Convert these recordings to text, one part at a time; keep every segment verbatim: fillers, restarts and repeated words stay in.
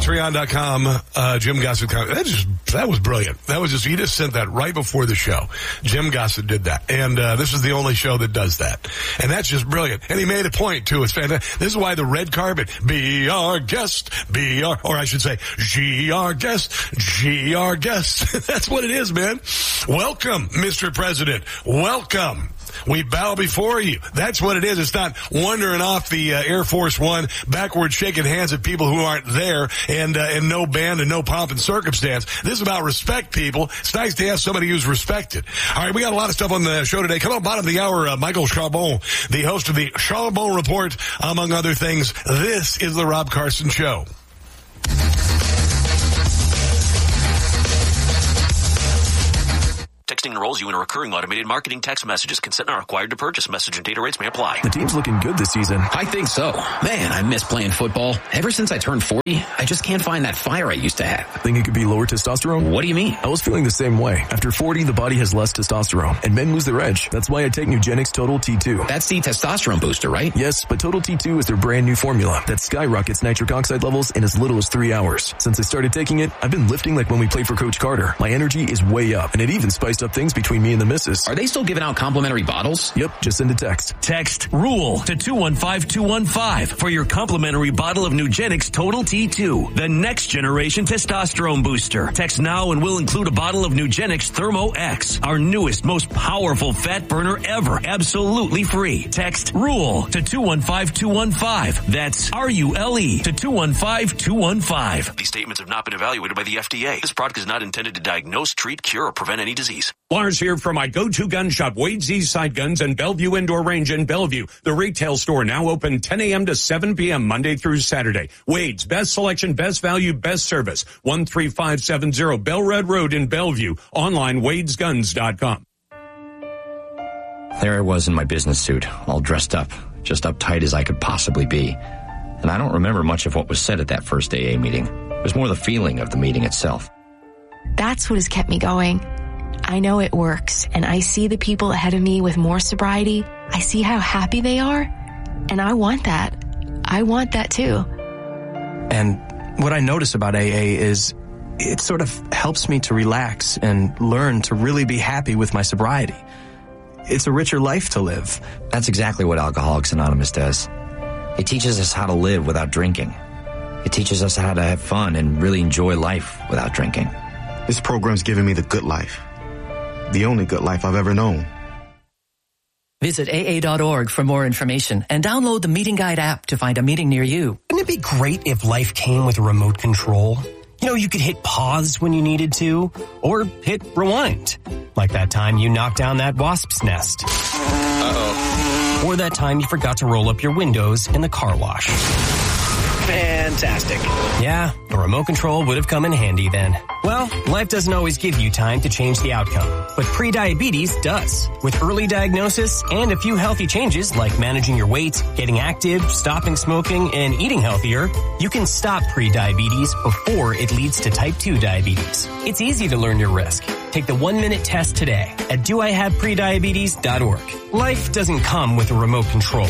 Patreon dot com, uh, Jim Gossett. That just, that was brilliant. That was just, he just sent that right before the show. Jim Gossett did that. And, uh, this is the only show that does that. And that's just brilliant. And he made a point too. It's fantastic. This is why the red carpet, be our guest, be our, or I should say, G our guest, G our guest. That's what it is, man. Welcome, Mister President. Welcome. We bow before you. That's what it is. It's not wandering off the uh, Air Force One, backward shaking hands at people who aren't there, and uh, and no band and no pomp and circumstance. This is about respect, people. It's nice to have somebody who's respected. All right, we got a lot of stuff on the show today. Come on, bottom of the hour, uh, Michael Charbon, the host of the Charbon Report, among other things. This is the Rob Carson Show. Texting enrolls you in a recurring automated marketing text messages. Consent not required to purchase. Message and data rates may apply. The team's looking good this season. I think so. Man, I miss playing football. Ever since I turned forty, I just can't find that fire I used to have. Think it could be lower testosterone? What do you mean? I was feeling the same way. After forty, the body has less testosterone, and men lose their edge. That's why I take Nugenix Total T two. That's the testosterone booster, right? Yes, but Total T two is their brand new formula that skyrockets nitric oxide levels in as little as three hours. Since I started taking it, I've been lifting like when we played for Coach Carter. My energy is way up, and it even spiced up things between me and the missus. Are they still giving out complimentary bottles? Yep, just send a text. Text RULE to two one five two one five for your complimentary bottle of Nugenix Total T two, the next generation testosterone booster. Text now and we'll include a bottle of Nugenix Thermo X, our newest, most powerful fat burner ever, absolutely free. Text RULE to two one five two one five. That's R U L E to two one five two one five. These statements have not been evaluated by the F D A. This product is not intended to diagnose, treat, cure, or prevent any disease. Lars here for my go-to gun shop, Wade's Eastside Guns and Bellevue Indoor Range in Bellevue. The retail store now open ten a.m. to seven p.m. Monday through Saturday. Wade's, best selection, best value, best service. one three five seven zero Bell Red Road in Bellevue. Online, wades guns dot com. There I was in my business suit, all dressed up, just uptight as I could possibly be. And I don't remember much of what was said at that first A A meeting. It was more the feeling of the meeting itself. That's what has kept me going. I know it works, and I see the people ahead of me with more sobriety. I see how happy they are, and I want that. I want that too. And what I notice about A A is it sort of helps me to relax and learn to really be happy with my sobriety. It's a richer life to live. That's exactly what Alcoholics Anonymous does. It teaches us how to live without drinking. It teaches us how to have fun and really enjoy life without drinking. This program's given me the good life. The only good life I've ever known. Visit A A dot org for more information and download the Meeting Guide app to find a meeting near you. Wouldn't it be great if life came with a remote control? You know, you could hit pause when you needed to, or hit rewind. Like that time you knocked down that wasp's nest. Uh-oh. Or that time you forgot to roll up your windows in the car wash. Fantastic. Yeah, a remote control would have come in handy then. Well, life doesn't always give you time to change the outcome, but prediabetes does. With early diagnosis and a few healthy changes like managing your weight, getting active, stopping smoking, and eating healthier, you can stop prediabetes before it leads to type two diabetes. It's easy to learn your risk. Take the one-minute test today at do I have prediabetes dot org. Life doesn't come with a remote control.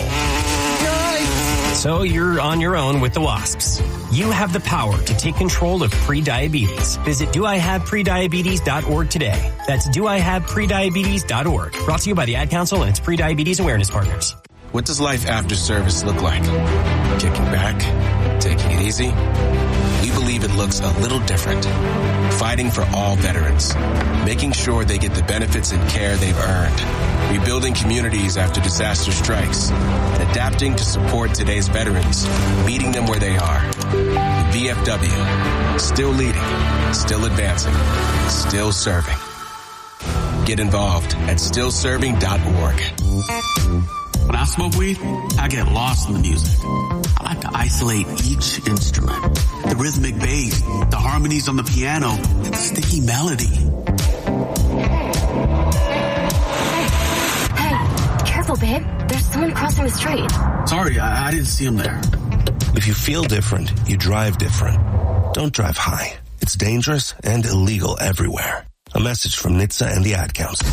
So you're on your own with the wasps. You have the power to take control of prediabetes. Visit do I have prediabetes dot org today. That's do I have prediabetes dot org. Brought to you by the Ad Council and its Prediabetes Awareness Partners. What does life after service look like? Kicking back? Taking it easy? We believe it looks a little different. Fighting for all veterans. Making sure they get the benefits and care they've earned. Rebuilding communities after disaster strikes. And adapting to support today's veterans. Meeting them where they are. The V F W. Still leading. Still advancing. Still serving. Get involved at still serving dot org. When I smoke weed, I get lost in the music. I like to isolate each instrument. The rhythmic bass, the harmonies on the piano, and the sticky melody. Hey, careful, babe. There's someone crossing the street. Sorry, I, I didn't see him there. If you feel different, you drive different. Don't drive high. It's dangerous and illegal everywhere. A message from N H T S A and the Ad Council.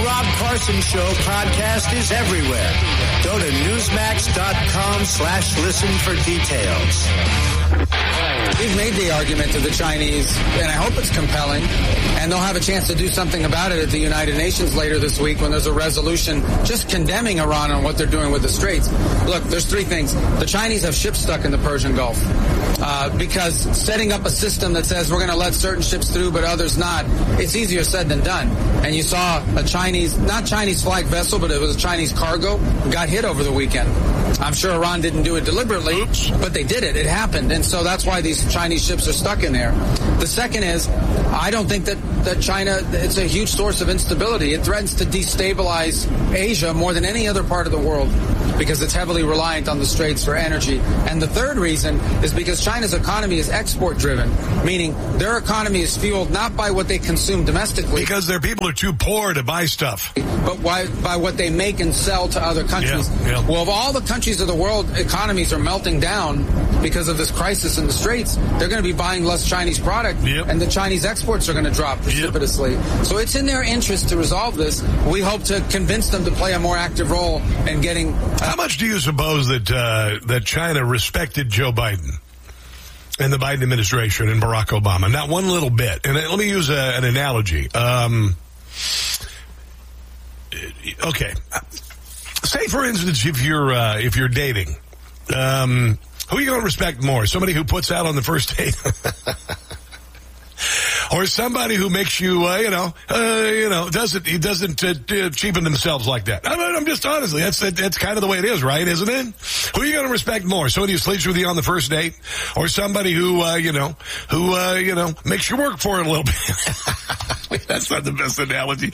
Rob Carson Show podcast is everywhere. Go to newsmax.com slash listen for details. We've made the argument to the Chinese, and I hope it's compelling, and they'll have a chance to do something about it at the United Nations later this week when there's a resolution just condemning Iran on what they're doing with the Straits. Look, there's three things. The Chinese have ships stuck in the Persian Gulf uh, because setting up a system that says we're going to let certain ships through but others not, it's easier said than done. And you saw a Chinese, not Chinese flag vessel, but it was a Chinese cargo, got hit over the weekend. I'm sure Iran didn't do it deliberately, Oops. but they did it. It happened. And so that's why these Chinese ships are stuck in there. The second is, I don't think that, that China, it's a huge source of instability. It threatens to destabilize Asia more than any other part of the world because it's heavily reliant on the Straits for energy. And the third reason is because China's economy is export-driven, meaning their economy is fueled not by what they consume domestically. Because their people are too poor to buy stuff. But by, by what they make and sell to other countries. Yeah, yeah. Well, of all the countries of the world, economies are melting down because of this crisis in the Straits. They're going to be buying less Chinese product, yep. and the Chinese exports are going to drop precipitously. Yep. So it's in their interest to resolve this. We hope to convince them to play a more active role in getting... Uh, How much do you suppose that uh, that China respected Joe Biden and the Biden administration and Barack Obama? Not one little bit. And let me use a, an analogy. Um, okay. Say, for instance, if you're uh, if you're dating, um, who are you going to respect more? Somebody who puts out on the first date, or somebody who makes you, uh, you know, uh, you know, doesn't he doesn't uh, cheapen themselves like that? I mean, I'm just honestly, that's that's kind of the way it is, right? Isn't it? Who are you going to respect more? Somebody who sleeps with you on the first date, or somebody who, uh, you know, who uh, you know makes you work for it a little bit? That's not the best analogy.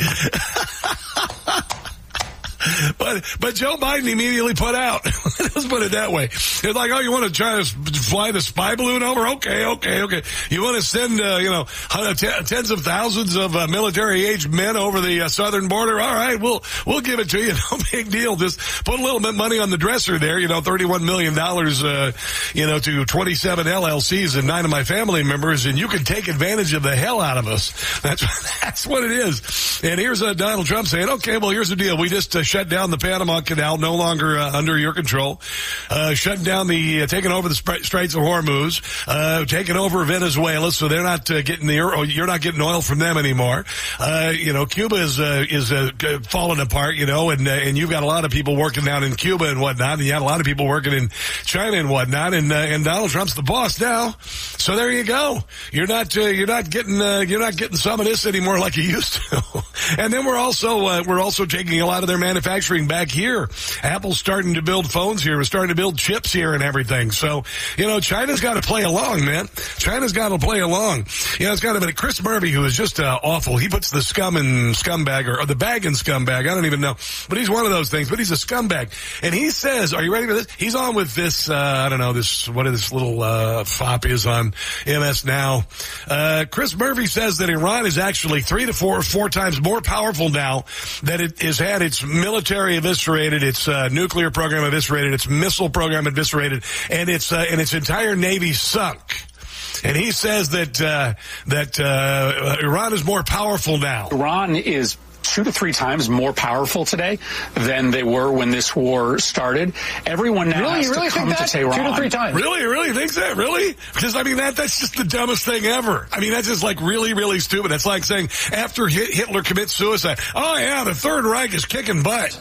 But but Joe Biden immediately put out. Let's put it that way. It's like, oh, you want to try to fly the spy balloon over? Okay, okay, okay. You want to send, uh, you know, tens of thousands of uh, military-aged men over the uh, southern border? All right, we'll we'll give it to you. No big deal. Just put a little bit of money on the dresser there. You know, thirty-one million dollars, uh, you know, to twenty-seven L L Cs and nine of my family members, and you can take advantage of the hell out of us. That's that's what it is. And here's uh, Donald Trump saying, okay, well, here's the deal. We just uh, shut down the Panama Canal, no longer uh, under your control. Uh, shutting down the, uh, taking over the Straits of Hormuz, uh, taking over Venezuela, so they're not uh, getting the, you're not getting oil from them anymore. Uh, you know, Cuba is, uh, is, uh, falling apart, you know, and, uh, and you've got a lot of people working down in Cuba and whatnot, and you got a lot of people working in China and whatnot, and, uh, and Donald Trump's the boss now. So there you go. You're not, uh, you're not getting, uh, you're not getting some of this anymore like you used to. And then we're also, uh, we're also taking a lot of their manufacturing back here. Apple's starting to build phones here. We're starting to build chips here and everything. So, you know, China's got to play along, man. China's got to play along. You know, it's kind of a Chris Murphy, who is just uh, awful. He puts the scum and scumbag, or, or the bag and scumbag. I don't even know. But he's one of those things. But he's a scumbag. And he says, are you ready for this? He's on with this, uh, I don't know, this, what is this little uh, fop is on M S Now. Uh, Chris Murphy says that Iran is actually three to four, four times more powerful now, that it has had its military eviscerated, its uh, nuclear program eviscerated, its missile program eviscerated, and its uh, and its entire navy sunk. And he says that uh, that uh, Iran is more powerful now. Iran is two to three times more powerful today than they were when this war started. Everyone now really? has You really to come think that? to Tehran. Two to three times. Really? You really think that? Really? Because, I mean, that that's just the dumbest thing ever. I mean, that's just like really, really stupid. It's like saying after Hitler commits suicide, oh, yeah, the Third Reich is kicking butt.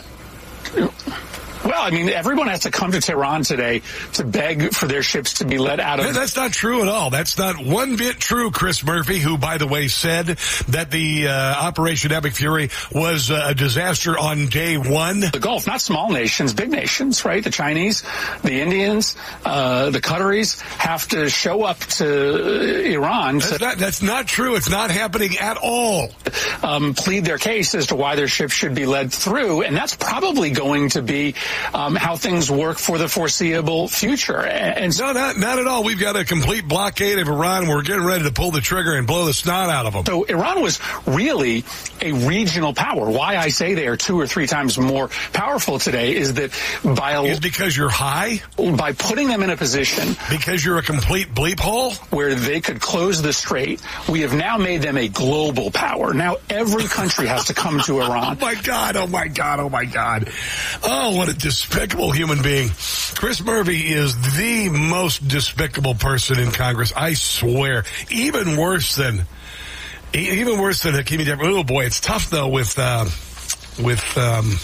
Well, I mean, everyone has to come to Tehran today to beg for their ships to be let out of... That's not true at all. That's not one bit true, Chris Murphy, who, by the way, said that the uh, Operation Epic Fury was uh, a disaster on day one. The Gulf, not small nations, big nations, right? The Chinese, the Indians, uh, the Qataris have to show up to Iran. That's, to, not, that's not true. It's not happening at all. Um, plead their case as to why their ships should be led through, and that's probably going to be um, how things work for the foreseeable future. And, and no, not, not at all. We've got a complete blockade of Iran, and we're getting ready to pull the trigger and blow the snot out of them. So Iran was really a regional power. Why I say they are two or three times more powerful today is that by a, is because you're high? By putting them in a position because you're a complete bleep hole where they could close the strait, we have now made them a global power. Now every country has to come to Iran. Oh my God, oh my God, oh my God. Oh, what a despicable human being. Chris Murphy is the most despicable person in Congress, I swear. Even worse than even worse than Hakimi Jeffries. Oh boy, it's tough though with uh with um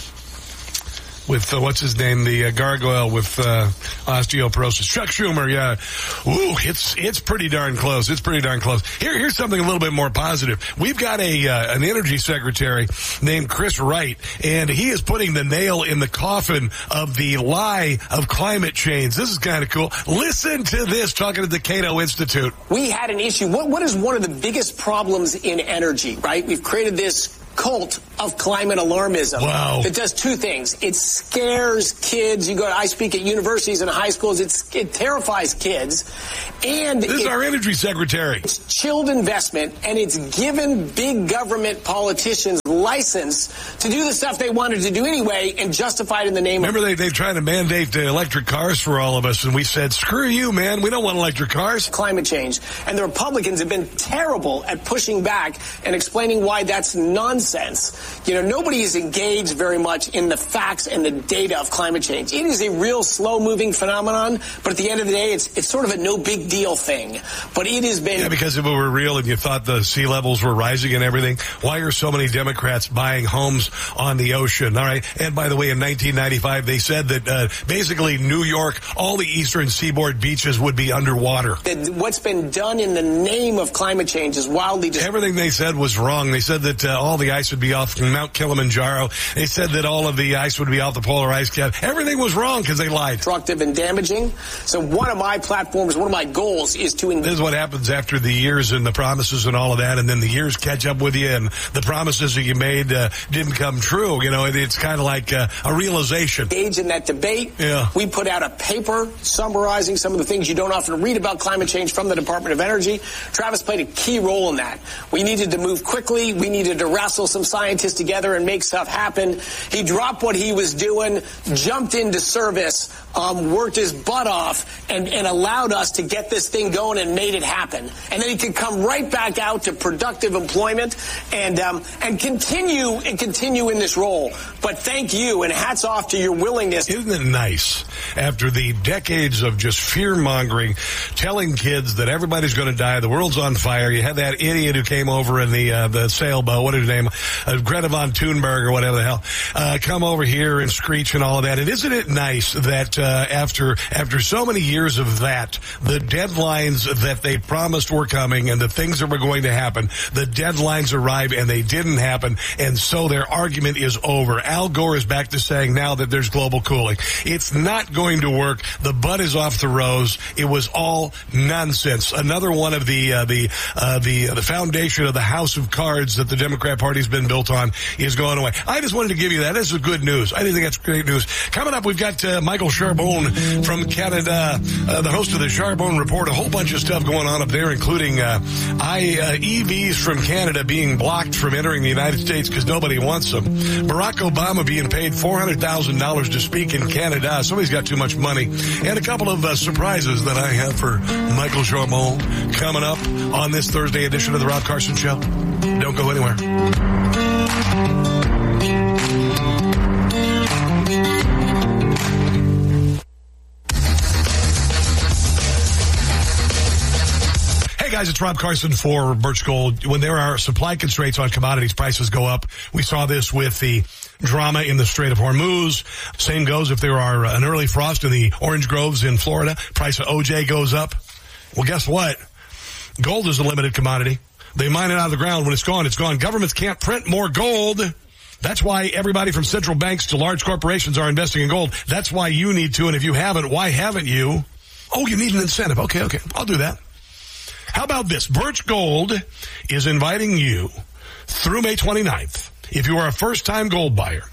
with, uh, what's his name, the uh, gargoyle with uh, osteoporosis. Chuck Schumer, yeah. Ooh, it's it's pretty darn close. It's pretty darn close. Here, here's something a little bit more positive. We've got a uh, an energy secretary named Chris Wright, and he is putting the nail in the coffin of the lie of climate change. This is kind of cool. Listen to this, talking to the Cato Institute. We had an issue. What What is one of the biggest problems in energy, right? We've created this cult of climate alarmism. Wow. That does two things. It scares kids. You go to, I speak at universities and high schools. It's, it terrifies kids. And this it, is our energy secretary. It's chilled investment, and it's given big government politicians license to do the stuff they wanted to do anyway and justify it in the name Remember of... Remember, they, they tried to mandate the electric cars for all of us, and we said, screw you, man. We don't want electric cars. Climate change. And the Republicans have been terrible at pushing back and explaining why that's nonsense. You know, nobody is engaged very much in the facts and the data of climate change. It is a real slow-moving phenomenon, but at the end of the day, it's it's sort of a no-big-deal thing. But it has been... Yeah, because if it were real and you thought the sea levels were rising and everything, why are so many Democrats buying homes on the ocean? All right. And by the way, in nineteen ninety-five, they said that uh, basically New York, all the eastern seaboard beaches would be underwater. That what's been done in the name of climate change is wildly... Dis- Everything they said was wrong. They said that uh, all the ice would be off Mount Kilimanjaro. They said that all of the ice would be off the polar ice cap. Everything was wrong because they lied. Destructive and damaging. So one of my platforms, one of my goals is to... This is what happens after the years and the promises and all of that, and then the years catch up with you, and the promises that you made uh, didn't come true. You know, it, it's kind of like uh, a realization. Engage in that debate. Yeah. We put out a paper summarizing some of the things you don't often read about climate change from the Department of Energy. Travis played a key role in that. We needed to move quickly. We needed to wrestle some scientists together and make stuff happen. He dropped what he was doing, jumped into service, um, worked his butt off, and, and allowed us to get this thing going and made it happen. And then he could come right back out to productive employment and um, and continue and continue in this role. But thank you, and hats off to your willingness. Isn't it nice, after the decades of just fear-mongering, telling kids that everybody's going to die, the world's on fire, you had that idiot who came over in the uh, the sailboat, what is his name, uh, Greta von Thunberg or whatever the hell, uh, come over here and screech and all of that. And isn't it nice that uh, after after so many years of that, the deadlines that they promised were coming and the things that were going to happen, the deadlines arrived and they didn't happen, and so their argument is over. Al Gore is back to saying now that there's global cooling. It's not going to work. The bud is off the rose. It was all nonsense. Another one of the uh, the uh, the uh, the foundation of the house of cards that the Democrat Party's been built on is going away. I just wanted to give you that. This is good news. I think that's great news. Coming up, we've got uh, Michael Charbonne from Canada, uh, the host of the Charbonne Report. A whole bunch of stuff going on up there, including uh, I, uh, E Vs from Canada being blocked from entering the United States because nobody wants them. Barack Obama being paid four hundred thousand dollars to speak in Canada. Somebody's got too much money. And a couple of uh, surprises that I have for Michael Charbonne coming up on this Thursday edition of the Rob Carson Show. Don't go anywhere. Guys, it's Rob Carson for Birch Gold. When there are supply constraints on commodities, prices go up. We saw this with the drama in the Strait of Hormuz. Same goes if there are an early frost in the orange groves in Florida. Price of O J goes up. Well, guess what? Gold is a limited commodity. They mine it out of the ground. When it's gone, it's gone. Governments can't print more gold. That's why everybody from central banks to large corporations are investing in gold. That's why you need to, and if you haven't, why haven't you? Oh, you need an incentive. Okay, okay. I'll do that. How about this? Birch Gold is inviting you through May twenty-ninth, if you are a first-time gold buyer,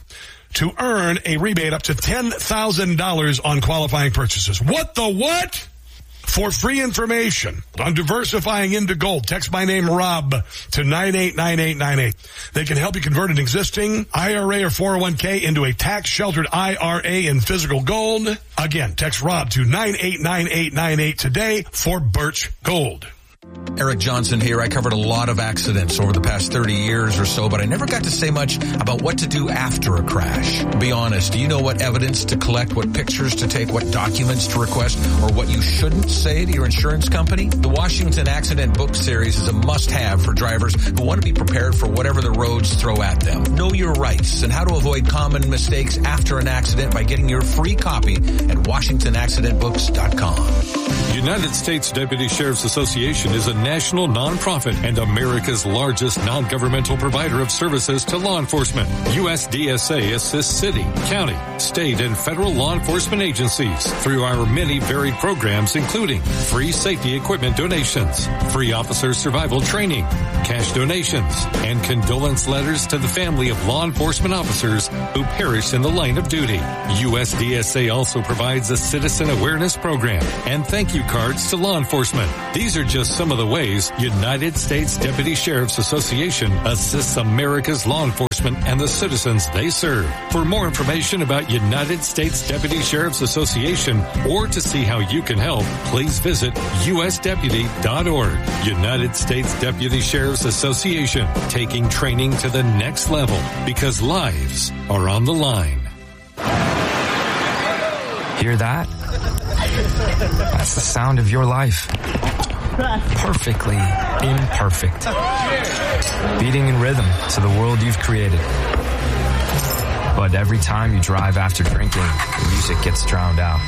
to earn a rebate up to ten thousand dollars on qualifying purchases. What the what? For free information on diversifying into gold, text my name, Rob, to nine eight nine eight nine eight. They can help you convert an existing I R A or four oh one k into a tax-sheltered I R A in physical gold. Again, text Rob to nine eight nine eight nine eight today for Birch Gold. Eric Johnson here. I covered a lot of accidents over the past thirty years or so, but I never got to say much about what to do after a crash. Be honest, do you know what evidence to collect, what pictures to take, what documents to request, or what you shouldn't say to your insurance company? The Washington Accident Book Series is a must-have for drivers who want to be prepared for whatever the roads throw at them. Know your rights and how to avoid common mistakes after an accident by getting your free copy at washington accident books dot com. United States Deputy Sheriff's Association is a national nonprofit and America's largest non-governmental provider of services to law enforcement. U S D S A assists city, county, state, and federal law enforcement agencies through our many varied programs, including free safety equipment donations, free officer survival training, cash donations, and condolence letters to the family of law enforcement officers who perish in the line of duty. U S D S A also provides a citizen awareness program and thank you cards to law enforcement. These are just some of the ways United States Deputy Sheriff's Association assists America's law enforcement and the citizens they serve. For more information about United States Deputy Sheriff's Association or to see how you can help, please visit U S deputy dot org. United States Deputy Sheriff's Association, taking training to the next level because lives are on the line. Hear that? That's the sound of your life. Perfectly imperfect. Beating in rhythm to the world you've created. But every time you drive after drinking, the music gets drowned out.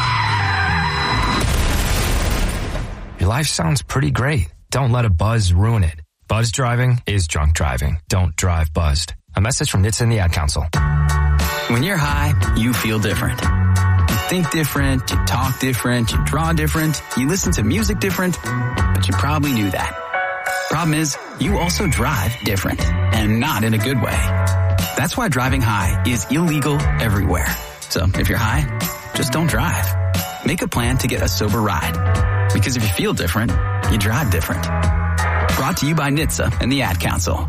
Your life sounds pretty great. Don't let a buzz ruin it. Buzz driving is drunk driving. Don't drive buzzed. A message from N H T S A and the Ad Council. When you're high, you feel different. You think different, you talk different, you draw different, you listen to music different, but you probably knew that. Problem is, you also drive different, and not in a good way. That's why driving high is illegal everywhere. So if you're high, just don't drive. Make a plan to get a sober ride. Because if you feel different, you drive different. Brought to you by N H T S A and the Ad Council.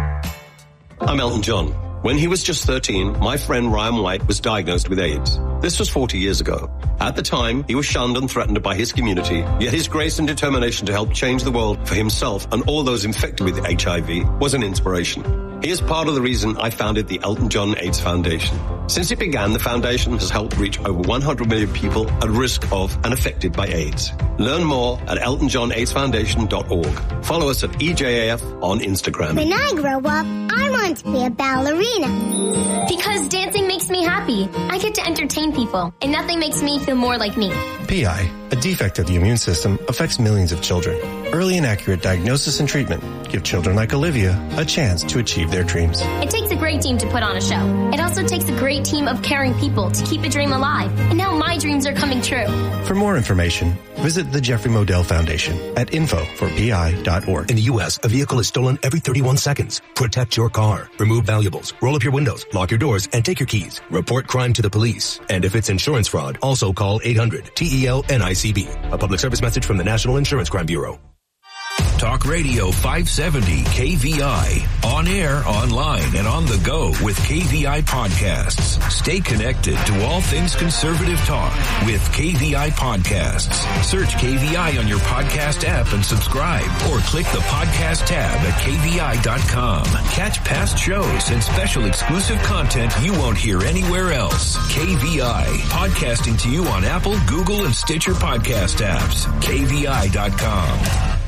I'm Elton John. When he was just thirteen, my friend Ryan White was diagnosed with AIDS. This was forty years ago. At the time, he was shunned and threatened by his community, yet his grace and determination to help change the world for himself and all those infected with H I V was an inspiration. He is part of the reason I founded the Elton John AIDS Foundation. Since it began, the foundation has helped reach over one hundred million people at risk of and affected by AIDS. Learn more at elton john aids foundation dot org. Follow us at E J A F on Instagram. When I grow up, I want to be a ballerina. Because dancing makes me happy. I get to entertain people, and nothing makes me feel more like me. P I, a defect of the immune system, affects millions of children. Early and accurate diagnosis and treatment give children like Olivia a chance to achieve their dreams. It takes a great team to put on a show. It also takes a great team of caring people to keep a dream alive. And now my dreams are coming true. For more information, visit the Jeffrey Modell Foundation at info for P I dot org. In the U S, a vehicle is stolen every thirty-one seconds. Protect your car. Remove valuables. Roll up your windows. Lock your doors and take your keys. Report crime to the police. And if it's insurance fraud, also call eight hundred T E L N I C B. A public service message from the National Insurance Crime Bureau. Talk Radio five seventy K V I. On air, online, and on the go with K V I Podcasts. Stay connected to all things conservative talk with K V I Podcasts. Search K V I on your podcast app and subscribe, or click the podcast tab at K V I dot com. Catch past shows and special exclusive content you won't hear anywhere else. K V I. Podcasting to you on Apple, Google, and Stitcher podcast apps. K V I dot com.